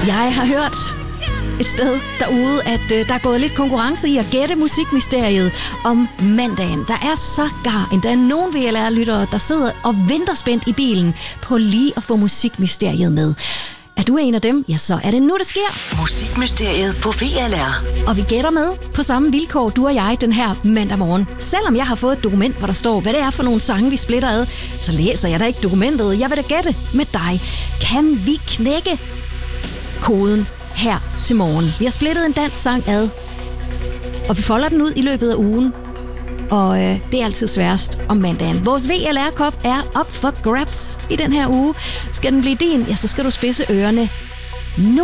Jeg har hørt et sted derude, at der er gået lidt konkurrence i at gætte musikmysteriet om mandagen. Der er sågar endda nogle VLR-lyttere, der sidder og venter spændt i bilen på lige at få musikmysteriet med. Er du en af dem? Ja, så er det nu, det sker. Musikmysteriet på VLR. Og vi gætter med på samme vilkår, du og jeg, den her mandag morgen. Selvom jeg har fået et dokument, hvor der står, hvad det er for nogle sange, vi splitter ad, så læser jeg da ikke dokumentet. Jeg vil da gætte med dig. Kan vi knække koden her til morgen? Vi har splittet en dansk sang ad, og vi folder den ud i løbet af ugen. Og det er altid sværest om mandagen. Vores VLR-kop er op for grabs i den her uge. Skal den blive din, ja, så skal du spidse ørerne nu.